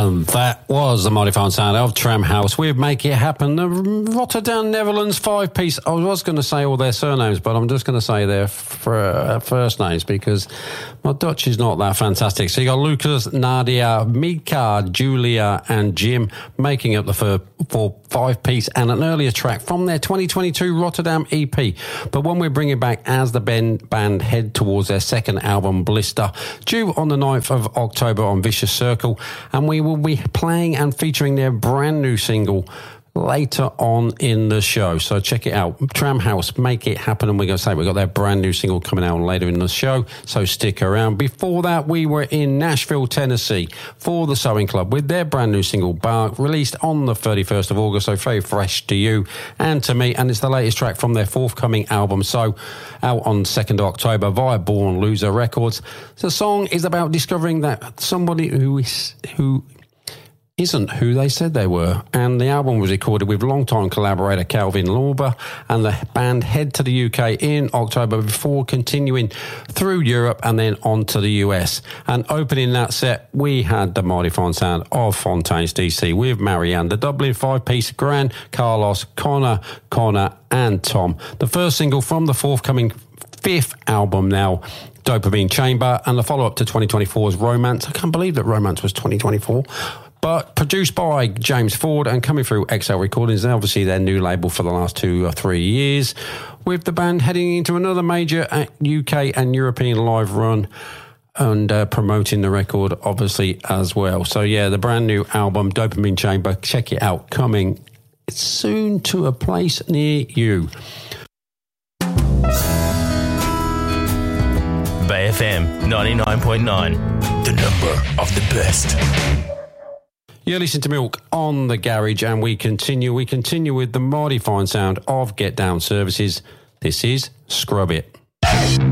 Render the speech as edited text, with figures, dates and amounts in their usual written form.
That was the mighty fine sound of Tramhouse with Make It Happen, the Rotterdam, Netherlands five-piece. I was going to say all their surnames, but I'm just going to say their first names because my Dutch is not that fantastic. So you got Lucas, Nadia, Mika, Julia and Jim making up the five-piece and an earlier track from their 2022 Rotterdam EP. But when we're bringing back as the band head towards their second album, Blister, due on the 9th of October on Vicious Circle, and we will be playing and featuring their brand new single later on in the show. So check it out. Tramhouse, Make It Happen. And we're going to say we've got their brand new single coming out later in the show. So stick around. Before that, we were in Nashville, Tennessee for the Sewing Club with their brand new single, Bark, released on the 31st of August. So very fresh to you and to me. And it's the latest track from their forthcoming album. So out on 2nd of October via Born Loser Records. The song is about discovering that somebody who isn't who they said they were. And the album was recorded with longtime collaborator Calvin Lorber, and the band head to the UK in October before continuing through Europe and then on to the US. And opening that set, we had the mighty fine sound of Fontaines DC with Marianne, the Dublin five-piece, Gran, Carlos, Connor, and Tom. The first single from the forthcoming fifth album now, Dopamine Chamber, and the follow-up to 2024's Romance. I can't believe that Romance was 2024. But produced by James Ford and coming through XL Recordings, and obviously their new label for the last 2 or 3 years, with the band heading into another major UK and European live run and promoting the record, obviously, as well. So, yeah, the brand new album, Dopamine Chamber, check it out, coming soon to a place near you. Bay FM 99.9, the number of the best. You're listening to Milk on the Garage, and we continue with the mighty fine sound of Get Down Services. This is Scrub It.